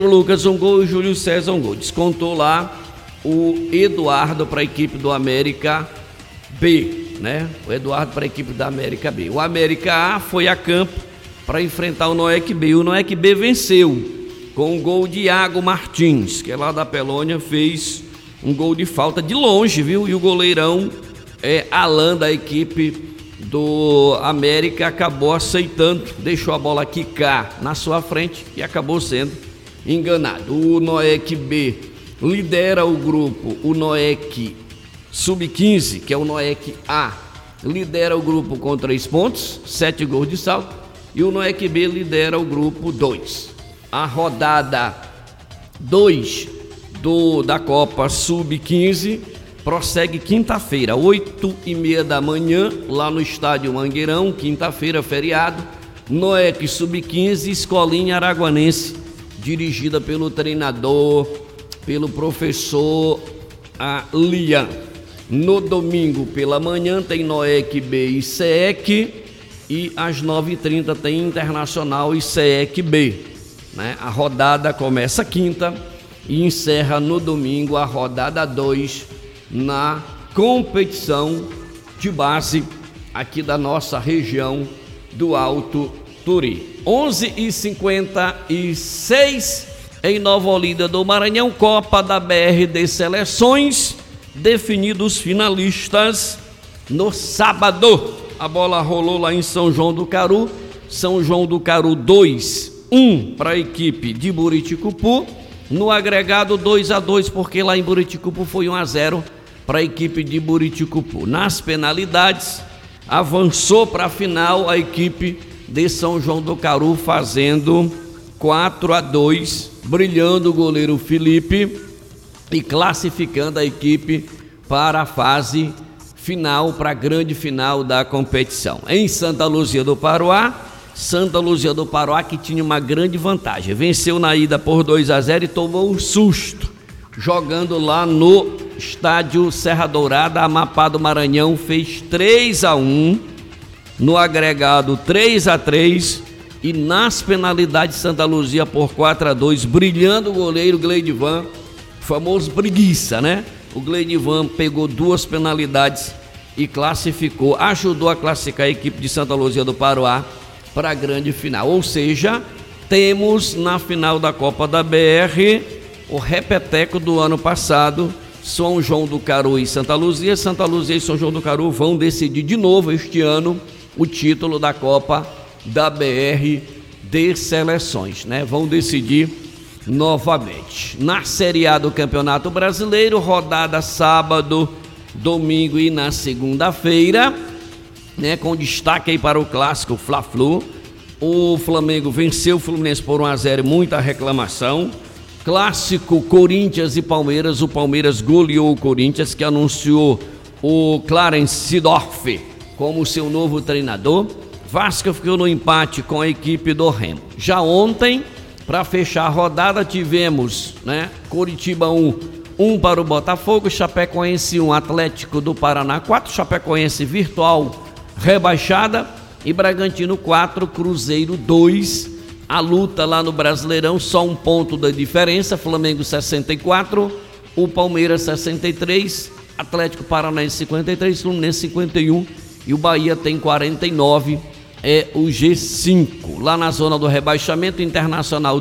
Lucas um gol e o Júlio César um gol. Descontou lá o Eduardo para a equipe do América B, né? O Eduardo para a equipe da América B. O América A foi a campo para enfrentar o Noec B. O Noec B venceu com um gol de Iago Martins, que é lá da Pelônia, fez um gol de falta de longe, viu? E o goleirão Alan da equipe do América acabou aceitando, deixou a bola quicar na sua frente e acabou sendo enganado. O Noec B lidera o grupo, o Noec Sub-15, que é o Noec A, lidera o grupo com 3 pontos, 7 gols de saldo, e o Noec B lidera o grupo 2. A rodada 2 da Copa Sub-15 prossegue quinta-feira, 8h30 da manhã, lá no estádio Mangueirão, quinta-feira, feriado. Noec Sub-15, Escolinha Araguanense, dirigida pelo treinador, pelo professor Lian. No domingo pela manhã tem Noec B e SEEC, e às 9h30 tem Internacional e SEEC B, né? A rodada começa quinta e encerra no domingo a rodada 2 na competição de base aqui da nossa região do Alto Turi. 11h56 em Nova Olinda do Maranhão, Copa da BR de Seleções, definidos finalistas no sábado. A bola rolou lá em São João do Caru, São João do Caru 2-1 para a equipe de Buriticupu, no agregado 2-2, porque lá em Buriticupu foi 1-0 para a equipe de Buriticupu. Nas penalidades, avançou para a final a equipe de São João do Caru, fazendo 4-2, brilhando o goleiro Felipe e classificando a equipe para a fase final, para a grande final da competição. Em Santa Luzia do Paruá, que tinha uma grande vantagem, venceu na ida por 2-0 e tomou um susto jogando lá no estádio Serra Dourada. Amapá do Maranhão fez 3-1, no agregado 3-3, e nas penalidades Santa Luzia por 4-2, brilhando o goleiro Gleidivan, famoso preguiça, né? O Gleidivan pegou 2 penalidades e classificou, ajudou a classificar a equipe de Santa Luzia do Paruá para a grande final. Ou seja, temos na final da Copa da BR o repeteco do ano passado. São João do Caru e Santa Luzia e São João do Caru vão decidir de novo este ano o título da Copa da BR de Seleções, né? Vão decidir novamente. Na Série A do Campeonato Brasileiro, rodada sábado, domingo e na segunda-feira, né, com destaque aí para o clássico Fla-Flu. O Flamengo venceu o Fluminense por 1-0, muita reclamação. Clássico Corinthians e Palmeiras, o Palmeiras goleou o Corinthians, que anunciou o Clarence Seedorf como seu novo treinador. Vasco ficou no empate com a equipe do Remo. Já ontem, para fechar a rodada, tivemos, né, Coritiba 1 para o Botafogo, Chapecoense 1, Atlético do Paraná 4, Chapecoense virtual rebaixada, e Bragantino 4, Cruzeiro 2. A luta lá no Brasileirão, só 1 ponto da diferença, Flamengo 64, o Palmeiras 63, Atlético Paranaense 53, Fluminense 51 e o Bahia tem 49, é o G5. Lá na zona do rebaixamento, Internacional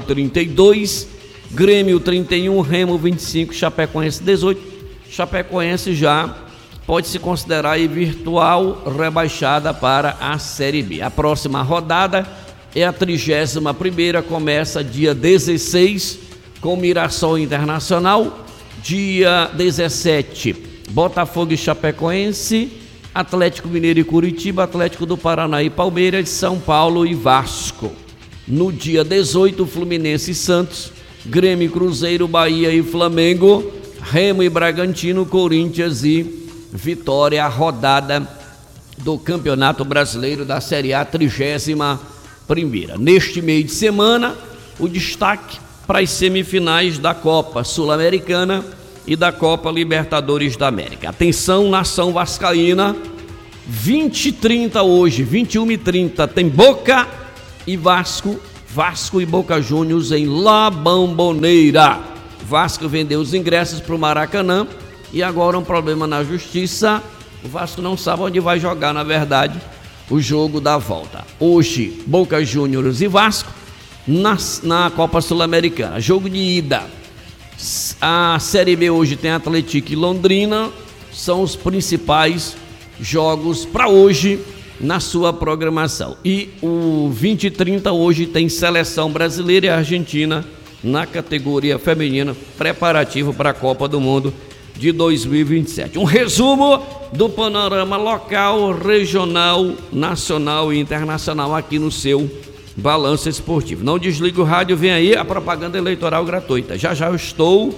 32, Grêmio 31, Remo 25, Chapecoense 18. Chapecoense já pode se considerar aí virtual rebaixada para a Série B. A próxima rodada é a 31ª, começa dia 16 com Mirassol Internacional, dia 17 Botafogo e Chapecoense, Atlético Mineiro e Curitiba, Atlético do Paraná e Palmeiras, São Paulo e Vasco. No dia 18, Fluminense e Santos, Grêmio e Cruzeiro, Bahia e Flamengo, Remo e Bragantino, Corinthians e Vitória. A rodada do Campeonato Brasileiro da Série A, 31ª. Neste meio de semana, o destaque para as semifinais da Copa Sul-Americana e da Copa Libertadores da América. Atenção, nação vascaína, 20h30 hoje, 21h30, tem Boca e Vasco, Vasco e Boca Juniors em La Bombonera. Vasco vendeu os ingressos para o Maracanã e agora um problema na justiça. O Vasco não sabe onde vai jogar, na verdade, o jogo da volta. Hoje, Boca Juniors e Vasco na Copa Sul-Americana. Jogo de ida. A Série B hoje tem Atlético e Londrina. São os principais jogos para hoje na sua programação. E o 20 e 30 hoje tem Seleção Brasileira e Argentina na categoria feminina, preparativo para a Copa do Mundo de 2027. Um resumo do panorama local, regional, nacional e internacional aqui no seu Balanço Esportivo. Não desligue o rádio, vem aí a propaganda eleitoral gratuita. Já eu estou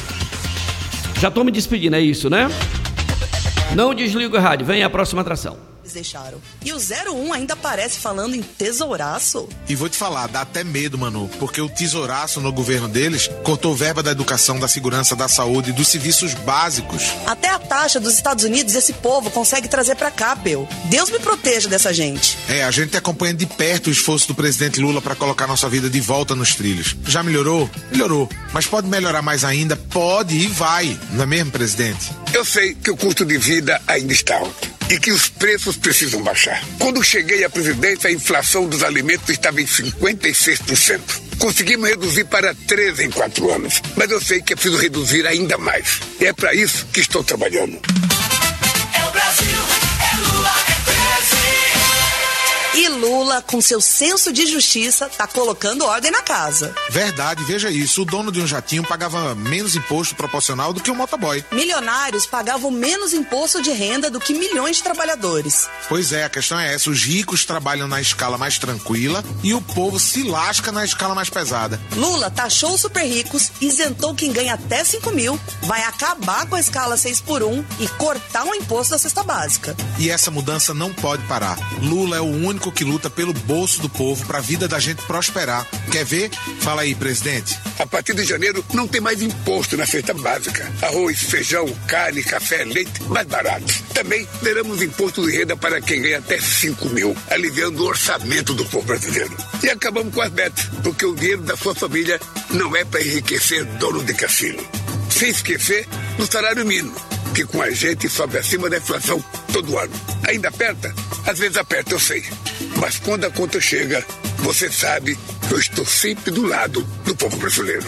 me despedindo, é isso, né? Não desligue o rádio, vem a próxima atração. Deixaram. E o 01 ainda aparece falando em tesouraço. E vou te falar, dá até medo, Manu, porque o tesouraço no governo deles cortou verba da educação, da segurança, da saúde e dos serviços básicos. Até a taxa dos Estados Unidos esse povo consegue trazer pra cá, Peu. Deus me proteja dessa gente. A gente acompanha de perto o esforço do presidente Lula para colocar nossa vida de volta nos trilhos. Já melhorou? Melhorou. Mas pode melhorar mais ainda? Pode e vai. Não é mesmo, presidente? Eu sei que o custo de vida ainda está alto e que os preços precisam baixar. Quando cheguei à presidência, a inflação dos alimentos estava em 56%. Conseguimos reduzir para 13% em 4 anos. Mas eu sei que é preciso reduzir ainda mais. E é para isso que estou trabalhando. É o Brasil, é Lula, é 13. E Lula, com seu senso de justiça, tá colocando ordem na casa. Verdade, veja isso. O dono de um jatinho pagava menos imposto proporcional do que um motoboy. Milionários pagavam menos imposto de renda do que milhões de trabalhadores. Pois é, a questão é essa. Os ricos trabalham na escala mais tranquila e o povo se lasca na escala mais pesada. Lula taxou os super ricos, isentou quem ganha até 5 mil, vai acabar com a escala 6x1 e cortar o imposto da cesta básica. E essa mudança não pode parar. Lula é o único que luta pelo bolso do povo para a vida da gente prosperar. Quer ver? Fala aí, presidente. A partir de janeiro não tem mais imposto na cesta básica. Arroz, feijão, carne, café, leite, mais baratos. Também teremos imposto de renda para quem ganha até 5 mil, aliviando o orçamento do povo brasileiro. E acabamos com as betas, porque o dinheiro da sua família não é para enriquecer dono de cassino. Sem esquecer do salário mínimo, que com a gente sobe acima da inflação todo ano. Ainda aperta? Às vezes aperta, eu sei. Mas quando a conta chega, você sabe que eu estou sempre do lado do povo brasileiro.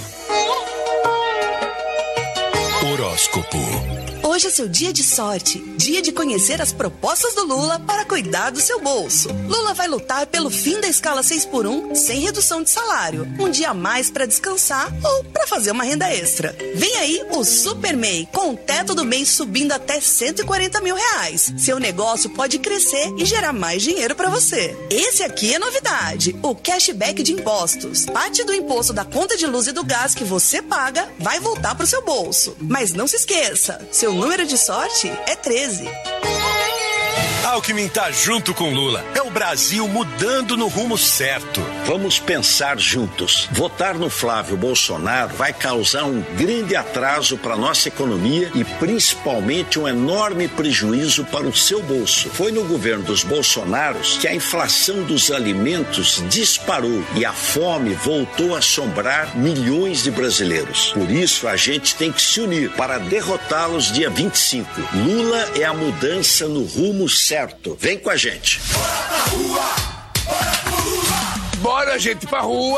Horóscopo. Hoje é seu dia de sorte, dia de conhecer as propostas do Lula para cuidar do seu bolso. Lula vai lutar pelo fim da escala 6x1 sem redução de salário, um dia a mais para descansar ou para fazer uma renda extra. Vem aí o Super MEI, com o teto do mês subindo até 140 mil reais. Seu negócio pode crescer e gerar mais dinheiro para você. Esse aqui é novidade, o cashback de impostos. Parte do imposto da conta de luz e do gás que você paga vai voltar para o seu bolso. Mas não se esqueça, seu número de sorte é 13. Alckmin tá junto com Lula. É o Brasil mudando no rumo certo. Vamos pensar juntos. Votar no Flávio Bolsonaro vai causar um grande atraso para nossa economia e principalmente um enorme prejuízo para o seu bolso. Foi no governo dos Bolsonaros que a inflação dos alimentos disparou e a fome voltou a assombrar milhões de brasileiros. Por isso, a gente tem que se unir para derrotá-los dia 25. Lula é a mudança no rumo certo. Vem com a gente. Bora, gente, pra rua!